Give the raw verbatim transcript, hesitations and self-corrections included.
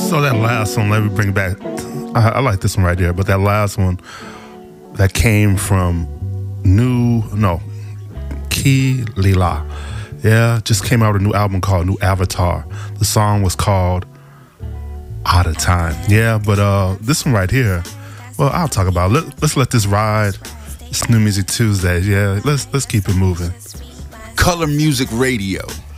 So that last one, let me bring it back. I, I like this one right there, but that last one that came from New, no, Key Lila. Yeah, just came out with a new album called New Avatar. The song was called Out of Time. Yeah, but uh, this one right here, well, I'll talk about it. Let, let's let this ride. It's New Music Tuesday. Yeah, let's let's keep it moving. Color Music Radio.